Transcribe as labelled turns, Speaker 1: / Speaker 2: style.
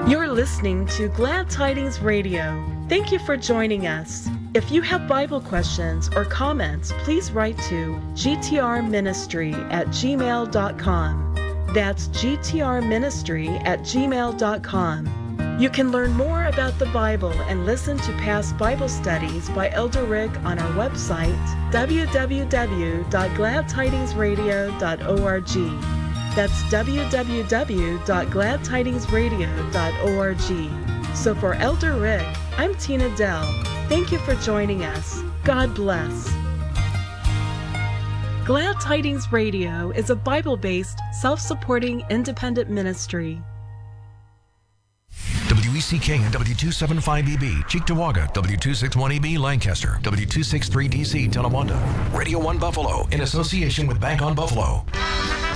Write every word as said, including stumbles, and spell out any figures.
Speaker 1: You're listening to Glad Tidings Radio. Thank you for joining us. If you have Bible questions or comments, please write to g t r ministry at gmail dot com. That's g t r ministry at gmail dot com. You can learn more about the Bible and listen to past Bible studies by Elder Rick on our website, w w w dot glad tidings radio dot org. That's w w w dot glad tidings radio dot org. So for Elder Rick, I'm Tina Dell. Thank you for joining us. God bless. Glad Tidings Radio is a Bible-based, self-supporting, independent ministry.
Speaker 2: W E C K and W two seventy-five E B, Cheektowaga, W two sixty-one E B, Lancaster, W two sixty-three D C, Tonawanda, Radio one Buffalo, in association with Bank on Buffalo.